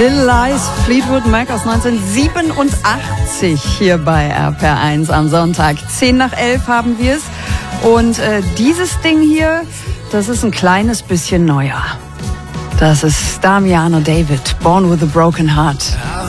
Little Lies, Fleetwood Mac aus 1987 hier bei RPR1 am Sonntag. 10 nach 11 haben wir es. Und dieses Ding hier, das ist ein kleines bisschen neuer. Das ist Damiano David, Born with a Broken Heart.